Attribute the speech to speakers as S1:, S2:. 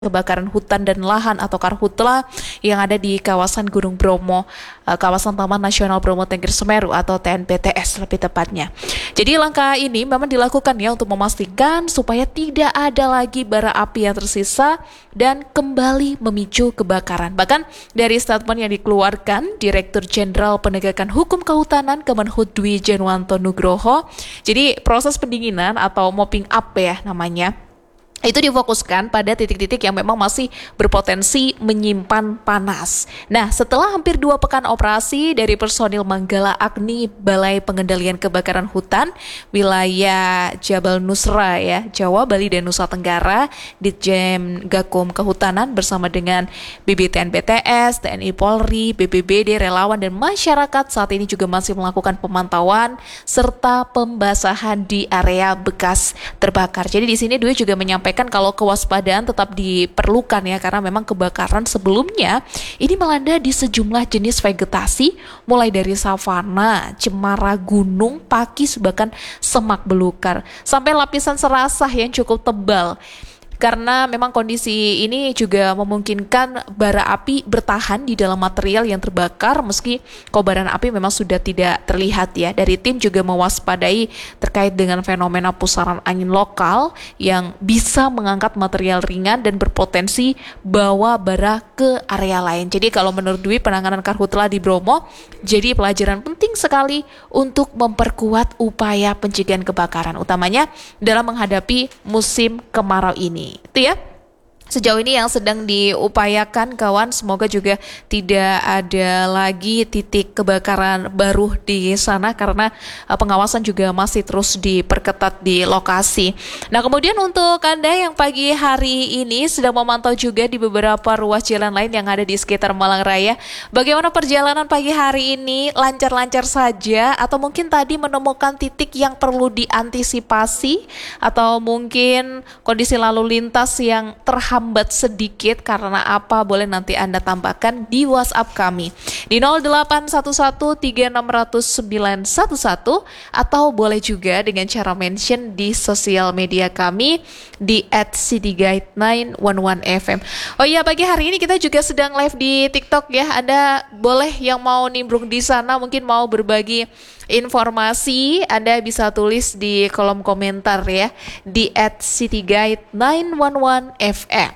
S1: kebakaran hutan dan lahan atau karhutla yang ada di kawasan Gunung Bromo, kawasan Taman Nasional Bromo Tengger Semeru atau TNBTS lebih tepatnya. Jadi langkah ini memang dilakukan ya untuk memastikan supaya tidak ada lagi bara api yang tersisa dan kembali memicu kebakaran. Bahkan dari statement yang dikeluarkan Direktur Jenderal Penegakan Hukum Kehutanan Kemenhub Dwi Jenwanto Nugroho, jadi proses pendinginan atau mopping up ya namanya, itu difokuskan pada titik-titik yang memang masih berpotensi menyimpan panas. Nah, setelah hampir 2 pekan operasi dari personil Manggala Agni Balai Pengendalian Kebakaran Hutan wilayah Jabal Nusra ya, Jawa, Bali, dan Nusa Tenggara, Ditjen Gakum Kehutanan bersama dengan BBTN BTS, TNI Polri, BPBD, relawan, dan masyarakat saat ini juga masih melakukan pemantauan serta pembasahan di area bekas terbakar. Jadi di sini Dwi juga menyampaikan kalau kewaspadaan tetap diperlukan ya, karena memang kebakaran sebelumnya ini melanda di sejumlah jenis vegetasi mulai dari savana, cemara gunung, pakis, bahkan semak belukar sampai lapisan serasah yang cukup tebal. Karena memang kondisi ini juga memungkinkan bara api bertahan di dalam material yang terbakar meski kobaran api memang sudah tidak terlihat ya. Dari tim juga mewaspadai terkait dengan fenomena pusaran angin lokal yang bisa mengangkat material ringan dan berpotensi bawa bara ke area lain. Jadi kalau menurut Dwi, penanganan karhutla di Bromo jadi pelajaran penting sekali untuk memperkuat upaya pencegahan kebakaran, utamanya dalam menghadapi musim kemarau ini. Itu ya sejauh ini yang sedang diupayakan kawan, semoga juga tidak ada lagi titik kebakaran baru di sana karena pengawasan juga masih terus diperketat di lokasi. Nah, kemudian untuk Anda yang pagi hari ini sedang memantau juga di beberapa ruas jalan lain yang ada di sekitar Malang Raya, bagaimana perjalanan pagi hari ini? Lancar-lancar saja atau mungkin tadi menemukan titik yang perlu diantisipasi atau mungkin kondisi lalu lintas yang terhambat sedikit karena apa? Boleh nanti Anda tambahkan di WhatsApp kami di 0811360911 atau boleh juga dengan cara mention di sosial media kami di @cityguide911fm. Oh iya, pagi hari ini kita juga sedang live di TikTok ya. Anda boleh yang mau nimbrung di sana, mungkin mau berbagi informasi, Anda bisa tulis di kolom komentar ya di @cityguide911fm.